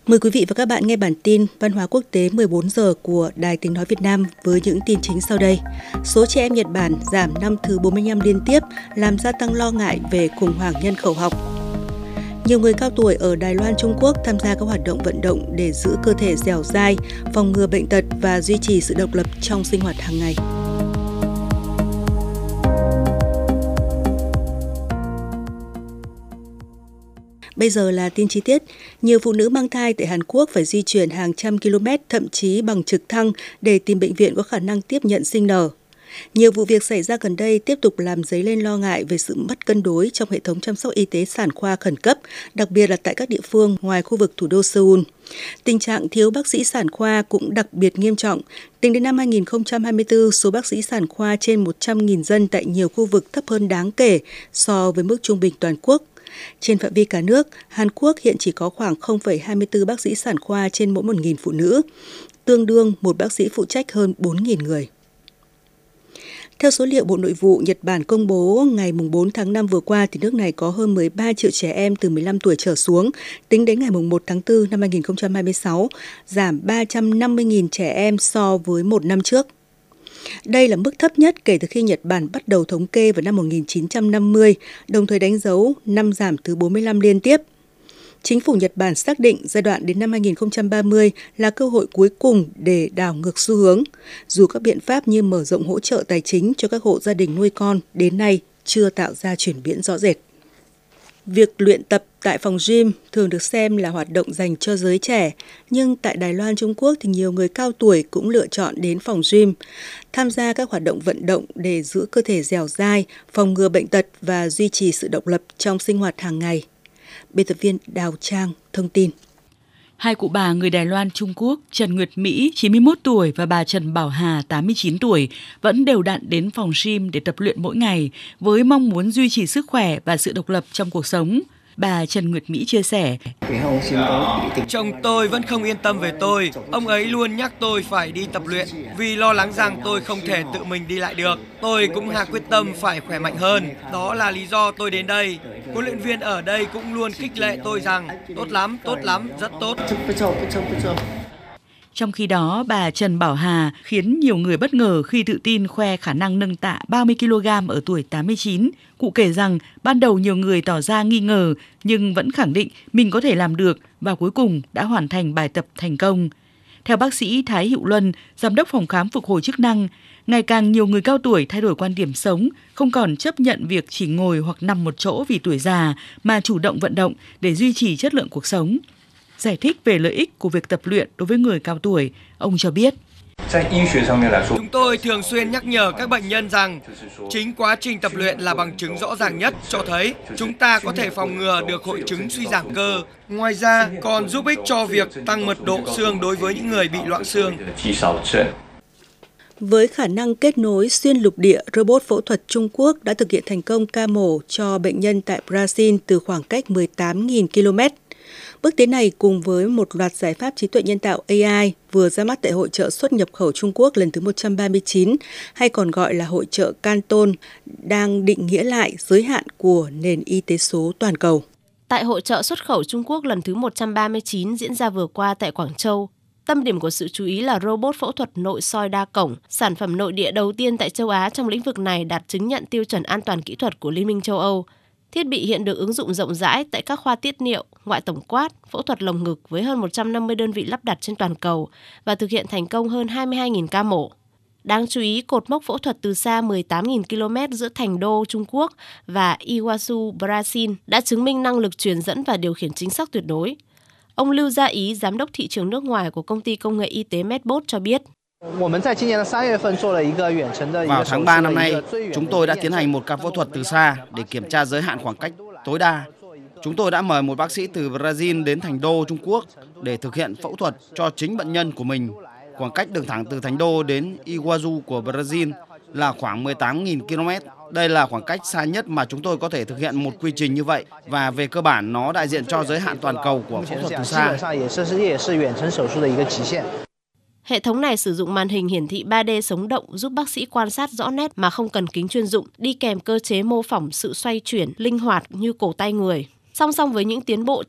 Mời quý vị và các bạn nghe bản tin Văn hóa quốc tế 14 giờ của Đài Tiếng nói Việt Nam với những tin chính sau đây. Số trẻ em Nhật Bản giảm năm thứ 45 liên tiếp, làm gia tăng lo ngại về khủng hoảng nhân khẩu học. Nhiều người cao tuổi ở Đài Loan, Trung Quốc tham gia các hoạt động vận động để giữ cơ thể dẻo dai, phòng ngừa bệnh tật và duy trì sự độc lập trong sinh hoạt hàng ngày. Bây giờ là tin chi tiết. Nhiều phụ nữ mang thai tại Hàn Quốc phải di chuyển hàng trăm km, thậm chí bằng trực thăng để tìm bệnh viện có khả năng tiếp nhận sinh nở. Nhiều vụ việc xảy ra gần đây tiếp tục làm dấy lên lo ngại về sự mất cân đối trong hệ thống chăm sóc y tế sản khoa khẩn cấp, đặc biệt là tại các địa phương ngoài khu vực thủ đô Seoul. Tình trạng thiếu bác sĩ sản khoa cũng đặc biệt nghiêm trọng. Tính đến năm 2024, số bác sĩ sản khoa trên 100.000 dân tại nhiều khu vực thấp hơn đáng kể so với mức trung bình toàn quốc. Trên phạm vi cả nước, Hàn Quốc hiện chỉ có khoảng 0,24 bác sĩ sản khoa trên mỗi 1.000 phụ nữ, tương đương một bác sĩ phụ trách hơn 4.000 người. Theo số liệu Bộ Nội vụ Nhật Bản công bố ngày 4 tháng 5 vừa qua, thì nước này có hơn 13 triệu trẻ em từ 15 tuổi trở xuống. Tính đến ngày 1 tháng 4 năm 2026, giảm 350.000 trẻ em so với một năm trước. Đây là mức thấp nhất kể từ khi Nhật Bản bắt đầu thống kê vào năm 1950, đồng thời đánh dấu năm giảm thứ 45 liên tiếp. Chính phủ Nhật Bản xác định giai đoạn đến năm 2030 là cơ hội cuối cùng để đảo ngược xu hướng, dù các biện pháp như mở rộng hỗ trợ tài chính cho các hộ gia đình nuôi con đến nay chưa tạo ra chuyển biến rõ rệt. Việc luyện tập tại phòng gym thường được xem là hoạt động dành cho giới trẻ, nhưng tại Đài Loan, Trung Quốc thì nhiều người cao tuổi cũng lựa chọn đến phòng gym, tham gia các hoạt động vận động để giữ cơ thể dẻo dai, phòng ngừa bệnh tật và duy trì sự độc lập trong sinh hoạt hàng ngày. Biên tập viên Đào Trang thông tin. Hai cụ bà người Đài Loan, Trung Quốc, Trần Nguyệt Mỹ, 91 tuổi và bà Trần Bảo Hà, 89 tuổi, vẫn đều đặn đến phòng gym để tập luyện mỗi ngày với mong muốn duy trì sức khỏe và sự độc lập trong cuộc sống. Bà Trần Nguyệt Mỹ chia sẻ. Chồng tôi vẫn không yên tâm về tôi. Ông ấy luôn nhắc tôi phải đi tập luyện vì lo lắng rằng tôi không thể tự mình đi lại được. Tôi cũng hạ quyết tâm phải khỏe mạnh hơn. Đó là lý do tôi đến đây. Huấn luyện viên ở đây cũng luôn khích lệ tôi rằng tốt lắm, rất tốt. Trong khi đó, bà Trần Bảo Hà khiến nhiều người bất ngờ khi tự tin khoe khả năng nâng tạ 30 kg ở tuổi 89. Cụ kể rằng ban đầu nhiều người tỏ ra nghi ngờ nhưng vẫn khẳng định mình có thể làm được và cuối cùng đã hoàn thành bài tập thành công. Theo bác sĩ Thái Hữu Luân, giám đốc phòng khám phục hồi chức năng, ngày càng nhiều người cao tuổi thay đổi quan điểm sống, không còn chấp nhận việc chỉ ngồi hoặc nằm một chỗ vì tuổi già mà chủ động vận động để duy trì chất lượng cuộc sống. Giải thích về lợi ích của việc tập luyện đối với người cao tuổi, ông cho biết. Chúng tôi thường xuyên nhắc nhở các bệnh nhân rằng chính quá trình tập luyện là bằng chứng rõ ràng nhất cho thấy chúng ta có thể phòng ngừa được hội chứng suy giảm cơ. Ngoài ra còn giúp ích cho việc tăng mật độ xương đối với những người bị loãng xương. Với khả năng kết nối xuyên lục địa, robot phẫu thuật Trung Quốc đã thực hiện thành công ca mổ cho bệnh nhân tại Brazil từ khoảng cách 18.000 km. Bước tiến này cùng với một loạt giải pháp trí tuệ nhân tạo AI vừa ra mắt tại Hội chợ xuất nhập khẩu Trung Quốc lần thứ 139, hay còn gọi là Hội chợ Canton, đang định nghĩa lại giới hạn của nền y tế số toàn cầu. Tại Hội chợ xuất khẩu Trung Quốc lần thứ 139 diễn ra vừa qua tại Quảng Châu, tâm điểm của sự chú ý là robot phẫu thuật nội soi đa cổng, sản phẩm nội địa đầu tiên tại châu Á trong lĩnh vực này đạt chứng nhận tiêu chuẩn an toàn kỹ thuật của Liên minh châu Âu. Thiết bị hiện được ứng dụng rộng rãi tại các khoa tiết niệu, ngoại tổng quát, phẫu thuật lồng ngực với hơn 150 đơn vị lắp đặt trên toàn cầu và thực hiện thành công hơn 22.000 ca mổ. Đáng chú ý, cột mốc phẫu thuật từ xa 18.000 km giữa Thành Đô, Trung Quốc và Iguazu, Brazil đã chứng minh năng lực truyền dẫn và điều khiển chính xác tuyệt đối. Ông Lưu Gia Ý, giám đốc thị trường nước ngoài của công ty công nghệ y tế Medbot cho biết. Vào tháng 3 năm nay, chúng tôi đã tiến hành một ca phẫu thuật từ xa để kiểm tra giới hạn khoảng cách tối đa. Chúng tôi đã mời một bác sĩ từ Brazil đến Thành Đô, Trung Quốc để thực hiện phẫu thuật cho chính bệnh nhân của mình. Khoảng cách đường thẳng từ Thành Đô đến Iguazu của Brazil là khoảng 18.000 km. Đây là khoảng cách xa nhất mà chúng tôi có thể thực hiện một quy trình như vậy, và về cơ bản nó đại diện cho giới hạn toàn cầu của phẫu thuật từ xa. Hệ thống này sử dụng màn hình hiển thị 3D sống động giúp bác sĩ quan sát rõ nét mà không cần kính chuyên dụng, đi kèm cơ chế mô phỏng sự xoay chuyển linh hoạt như cổ tay người. Song song với những tiến bộ